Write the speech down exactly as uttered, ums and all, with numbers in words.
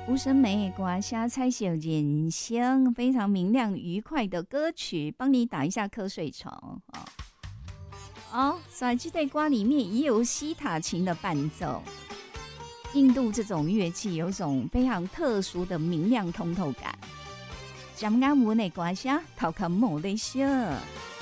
吴声梅的歌声彩色人生，非常明亮愉快的歌曲，帮你打一下瞌睡虫哦。哦，在这首歌里面也有西塔琴的伴奏。印度这种乐器有一种非常特殊的明亮通透感。江安文的歌声，头壳冇得笑。